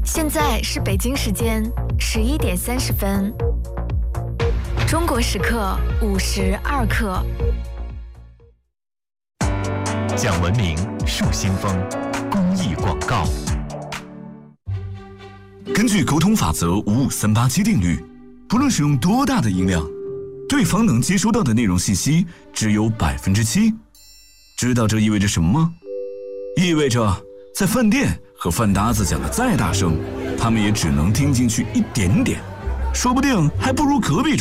现在是北京时间11点30分，中国时刻52刻。 讲文明树新风，公益广告。 根据沟通法则55387定律，不论使用多大的音量，对方能接收到的内容信息只有7%。知道这意味着什么吗？意味着在饭店和饭搭子讲的再大声，他们也只能听进去一点点，说不定还不如隔壁